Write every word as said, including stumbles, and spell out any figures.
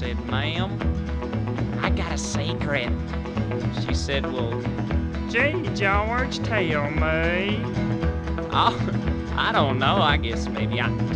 said, "Ma'am, I got a secret." She said, "Well, Gee, George, tell me. oh, I don't know. I guess maybe I